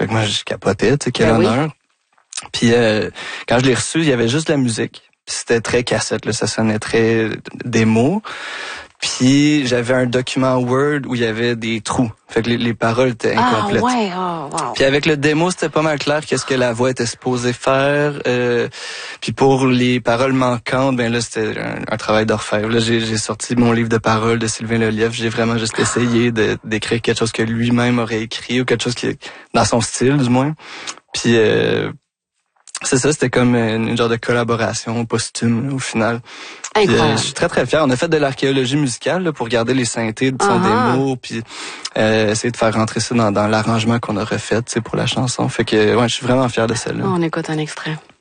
Fait que moi, je capotais, tu sais, quel oui. honneur. Puis quand je l'ai reçu, il y avait juste de la musique. Puis c'était très cassette, là, ça sonnait très démo. Puis j'avais un document Word où il y avait des trous. Fait que les paroles étaient incomplètes. Ah ouais, oh, wow. Puis avec le démo, c'était pas mal clair qu'est-ce que la voix était supposée faire. Puis pour les paroles manquantes, ben là, c'était un travail d'orfèvre. Là, j'ai sorti mon livre de paroles de Sylvain Lelièvre. J'ai vraiment juste essayé d'écrire quelque chose que lui-même aurait écrit ou quelque chose qui est dans son style, du moins. Puis c'est ça, c'était comme une genre de collaboration posthume là, au final. Puis, je suis très très fier. On a fait de l'archéologie musicale là, pour garder les synthés de son démo, puis essayer de faire rentrer ça dans l'arrangement qu'on a refait, tu sais, pour la chanson. Fait que ouais, je suis vraiment fier de celle-là. On écoute un extrait.